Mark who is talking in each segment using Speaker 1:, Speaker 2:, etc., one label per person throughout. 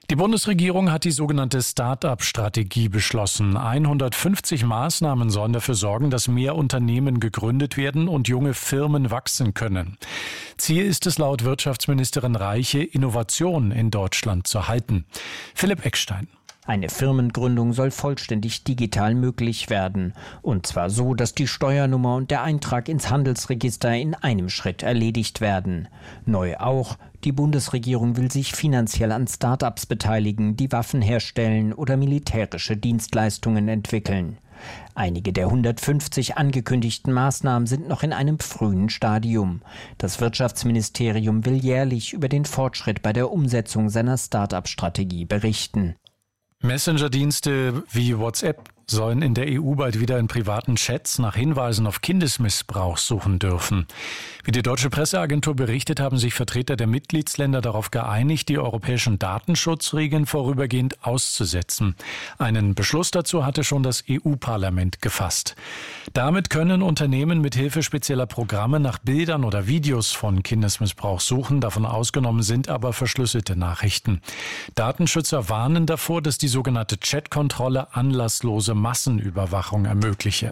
Speaker 1: Die Bundesregierung hat die sogenannte Start-up-Strategie beschlossen. 150 Maßnahmen sollen dafür sorgen, dass mehr Unternehmen gegründet werden und junge Firmen wachsen können. Ziel ist es laut Wirtschaftsministerin Reiche, Innovation in Deutschland zu halten. Philipp Eckstein.
Speaker 2: Eine Firmengründung soll vollständig digital möglich werden. Und zwar so, dass die Steuernummer und der Eintrag ins Handelsregister in einem Schritt erledigt werden. Neu auch, die Bundesregierung will sich finanziell an Start-ups beteiligen, die Waffen herstellen oder militärische Dienstleistungen entwickeln. Einige der 150 angekündigten Maßnahmen sind noch in einem frühen Stadium. Das Wirtschaftsministerium will jährlich über den Fortschritt bei der Umsetzung seiner Start-up-Strategie berichten.
Speaker 1: Messenger-Dienste wie WhatsApp sollen in der EU bald wieder in privaten Chats nach Hinweisen auf Kindesmissbrauch suchen dürfen. Wie die deutsche Presseagentur berichtet, haben sich Vertreter der Mitgliedsländer darauf geeinigt, die europäischen Datenschutzregeln vorübergehend auszusetzen. Einen Beschluss dazu hatte schon das EU-Parlament gefasst. Damit können Unternehmen mit Hilfe spezieller Programme nach Bildern oder Videos von Kindesmissbrauch suchen. Davon ausgenommen sind aber verschlüsselte Nachrichten. Datenschützer warnen davor, dass die sogenannte Chatkontrolle anlasslose Massenüberwachung ermögliche.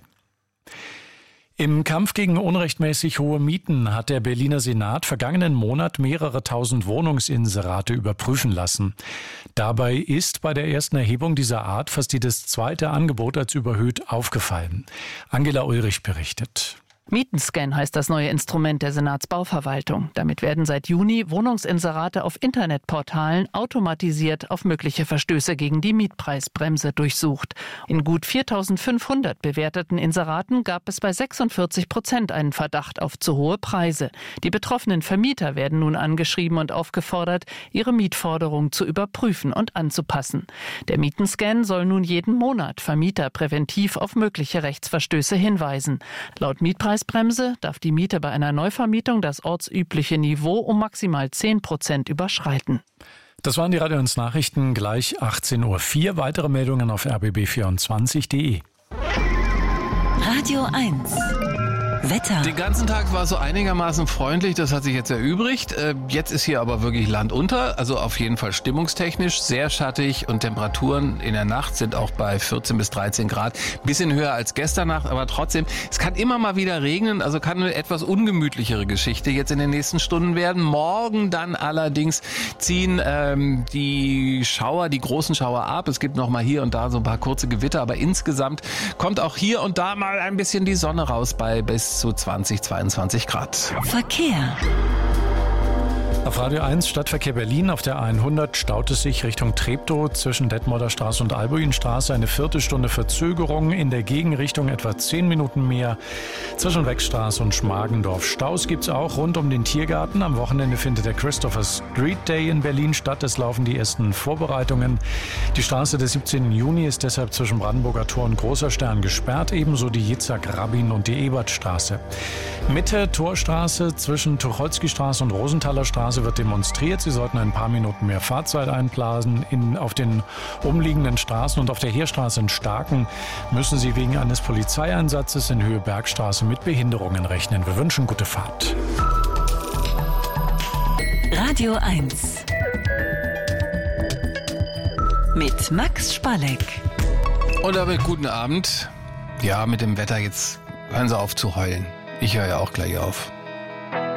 Speaker 1: Im Kampf gegen unrechtmäßig hohe Mieten hat der Berliner Senat vergangenen Monat mehrere tausend Wohnungsinserate überprüfen lassen. Dabei ist bei der ersten Erhebung dieser Art fast jedes zweite Angebot als überhöht aufgefallen. Angela Ulrich berichtet.
Speaker 3: Mietenscan heißt das neue Instrument der Senatsbauverwaltung. Damit werden seit Juni Wohnungsinserate auf Internetportalen automatisiert auf mögliche Verstöße gegen die Mietpreisbremse durchsucht. In gut 4.500 bewerteten Inseraten gab es bei 46% einen Verdacht auf zu hohe Preise. Die betroffenen Vermieter werden nun angeschrieben und aufgefordert, ihre Mietforderung zu überprüfen und anzupassen. Der Mietenscan soll nun jeden Monat Vermieter präventiv auf mögliche Rechtsverstöße hinweisen. Laut Mietpreisbremse darf die Miete bei einer Neuvermietung das ortsübliche Niveau um maximal 10% überschreiten.
Speaker 1: Das waren die Radio 1 Nachrichten, gleich 18.04 Uhr. Weitere Meldungen auf rbb24.de.
Speaker 4: Radio 1 Wetter.
Speaker 5: Den ganzen Tag war es so einigermaßen freundlich, das hat sich jetzt erübrigt. Jetzt ist hier aber wirklich Land unter, also auf jeden Fall stimmungstechnisch sehr schattig und Temperaturen in der Nacht sind auch bei 14 bis 13 Grad. Bisschen höher als gestern Nacht, aber trotzdem, es kann immer mal wieder regnen, also kann eine etwas ungemütlichere Geschichte jetzt in den nächsten Stunden werden. Morgen dann allerdings ziehen die großen Schauer ab. Es gibt noch mal hier und da so ein paar kurze Gewitter, aber insgesamt kommt auch hier und da mal ein bisschen die Sonne raus bei bis zu 20, 22 Grad.
Speaker 4: Verkehr.
Speaker 1: Auf Radio 1 Stadtverkehr Berlin auf der 100 staut es sich Richtung Treptow zwischen Detmolder Straße und Albuinstraße. Eine Viertelstunde Verzögerung, in der Gegenrichtung etwa 10 Minuten mehr. Zwischen Wechstraße und Schmargendorf. Staus gibt's auch rund um den Tiergarten. Am Wochenende findet der Christopher Street Day in Berlin statt. Es laufen die ersten Vorbereitungen. Die Straße des 17. Juni ist deshalb zwischen Brandenburger Tor und Großer Stern gesperrt. Ebenso die Jitzak-Rabin und die Ebertstraße. Mitte Torstraße zwischen Tucholsky-Straße und Rosenthaler Straße wird demonstriert. Sie sollten ein paar Minuten mehr Fahrzeit einplanen. Auf den umliegenden Straßen und auf der Heerstraße in Starken müssen Sie wegen eines Polizeieinsatzes in Höhe Bergstraße mit Behinderungen rechnen. Wir wünschen gute Fahrt.
Speaker 4: Radio 1 mit Max Spalleck.
Speaker 5: Und damit guten Abend. Ja, mit dem Wetter jetzt hören Sie auf zu heulen. Ich höre ja auch gleich auf.